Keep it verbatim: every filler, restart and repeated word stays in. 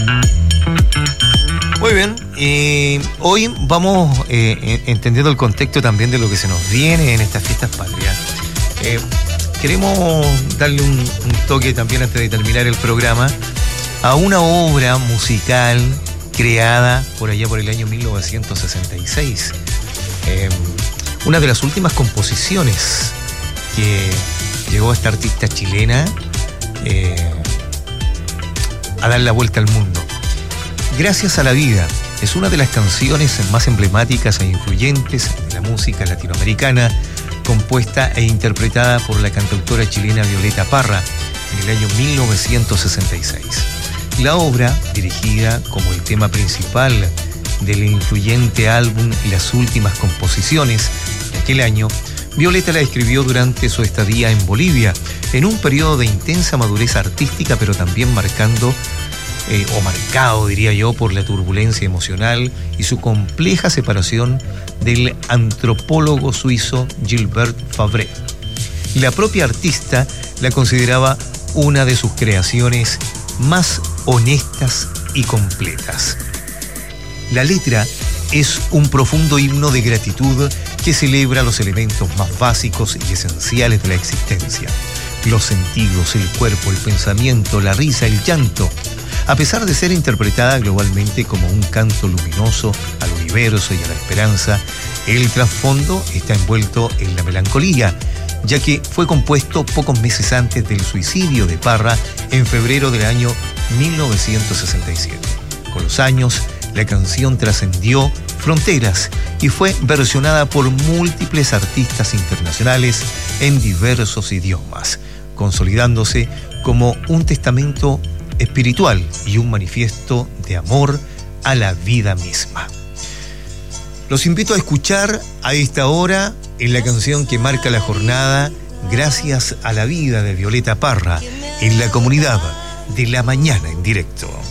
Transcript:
Muy bien, y hoy vamos eh, entendiendo el contexto también de lo que se nos viene en estas fiestas patrias. Eh, queremos darle un, un toque también antes de terminar el programa a una obra musical creada por allá por el año mil novecientos sesenta y seis. Eh, una de las últimas composiciones que llegó a esta artista chilena eh, a dar la vuelta al mundo. Gracias a la vida es una de las canciones más emblemáticas e influyentes de la música latinoamericana, compuesta e interpretada por la cantautora chilena Violeta Parra en el año mil novecientos sesenta y seis. La obra, dirigida como el tema principal del influyente álbum y las últimas composiciones de aquel año, Violeta la escribió durante su estadía en Bolivia, en un periodo de intensa madurez artística, pero también marcando Eh, o marcado, diría yo, por la turbulencia emocional y su compleja separación del antropólogo suizo Gilbert Fabre. La propia artista la consideraba una de sus creaciones más honestas y completas. La letra es un profundo himno de gratitud que celebra los elementos más básicos y esenciales de la existencia: los sentidos, el cuerpo, el pensamiento, la risa, el llanto. A pesar de ser interpretada globalmente como un canto luminoso al universo y a la esperanza, el trasfondo está envuelto en la melancolía, ya que fue compuesto pocos meses antes del suicidio de Parra en febrero del año mil novecientos sesenta y siete. Con los años, la canción trascendió fronteras y fue versionada por múltiples artistas internacionales en diversos idiomas, consolidándose como un testamento espiritual y un manifiesto de amor a la vida misma. Los invito a escuchar a esta hora en la canción que marca la jornada, Gracias a la vida, de Violeta Parra, en la comunidad de La Mañana en Directo.